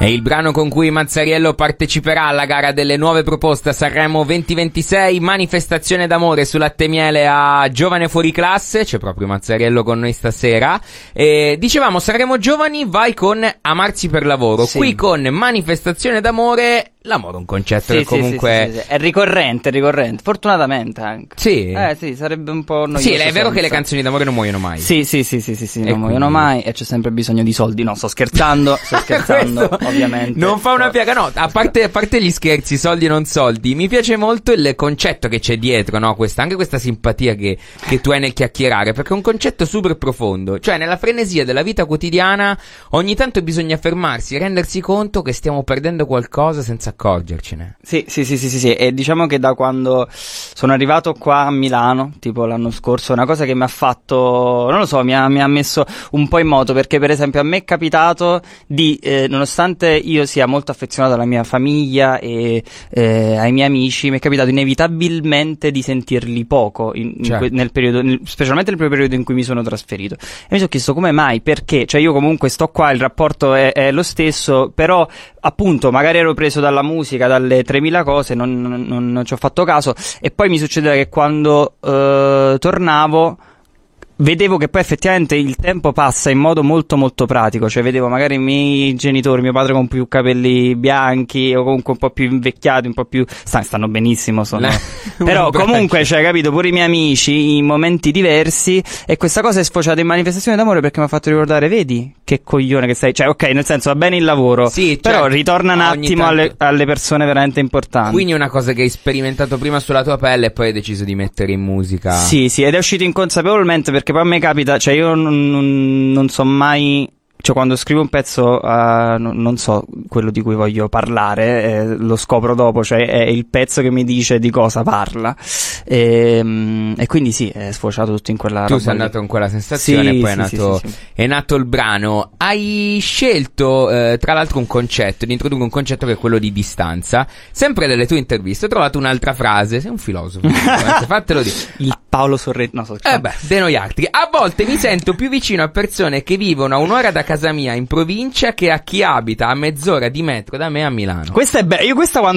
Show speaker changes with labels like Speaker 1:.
Speaker 1: È il brano con cui Mazzariello parteciperà alla gara delle nuove proposte a Sanremo 2026, manifestazione d'amore sul latte e miele a Giovane Fuori Classe. C'è proprio Mazzariello con noi stasera. E dicevamo, Sanremo Giovani vai con Amarsi per lavoro, sì. Qui con manifestazione d'amore, l'amore è un concetto che comunque
Speaker 2: sì. È ricorrente, fortunatamente anche.
Speaker 1: Sì.
Speaker 2: Sì, sarebbe un po' noioso.
Speaker 1: Sì, è vero che le canzoni d'amore non muoiono mai.
Speaker 2: Sì, non muoiono mai e c'è sempre bisogno di soldi. No, sto scherzando, ovviamente.
Speaker 1: Non fa una piaga, no, a parte gli scherzi, soldi non soldi, mi piace molto il concetto che c'è dietro, no? Anche questa simpatia che tu hai nel chiacchierare, perché è un concetto super profondo. Cioè, nella frenesia della vita quotidiana, ogni tanto bisogna fermarsi e rendersi conto che stiamo perdendo qualcosa senza accorgercene.
Speaker 2: Sì, e diciamo che da quando sono arrivato qua a Milano, tipo l'anno scorso, una cosa che mi ha fatto, non lo so, mi ha messo un po' in moto, perché per esempio a me è capitato di, nonostante io sia molto affezionato alla mia famiglia e ai miei amici, mi è capitato inevitabilmente di sentirli poco nel periodo, specialmente nel primo periodo in cui mi sono trasferito, e mi sono chiesto come mai, perché, cioè io comunque sto qua, il rapporto è lo stesso, però appunto magari ero preso dalla musica, dalle 3000 cose, non ci ho fatto caso, e poi mi succedeva che quando tornavo vedevo che poi effettivamente il tempo passa in modo molto molto pratico, cioè vedevo magari i miei genitori, mio padre con più capelli bianchi o comunque un po' più invecchiati, un po' più stanno benissimo, però comunque, cioè, capito, pure i miei amici in momenti diversi, e questa cosa è sfociata in manifestazione d'amore perché mi ha fatto ricordare, vedi che coglione che sei, cioè ok, nel senso va bene il lavoro, sì, però ritorna un attimo alle persone veramente importanti.
Speaker 1: Quindi una cosa che hai sperimentato prima sulla tua pelle e poi hai deciso di mettere in musica.
Speaker 2: Sì, ed è uscito inconsapevolmente, perché poi a me capita, cioè io non so mai, cioè quando scrivo un pezzo non so quello di cui voglio parlare, lo scopro dopo, cioè è il pezzo che mi dice di cosa parla, e quindi sì, è sfociato tutto in quella roba.
Speaker 1: Tu sei andato con quella sensazione, e poi è nato il brano. Hai scelto tra l'altro un concetto, di introdurre un concetto che è quello di distanza. Sempre nelle tue interviste ho trovato un'altra frase, sei un filosofo, fatelo dire.
Speaker 2: Il Paolo Sorrentino, no, so
Speaker 1: Denoiarti. A volte mi sento più vicino a persone che vivono a un'ora da casa mia in provincia che a chi abita a mezz'ora di metro da me a Milano.
Speaker 2: Questa è bella, io questa quando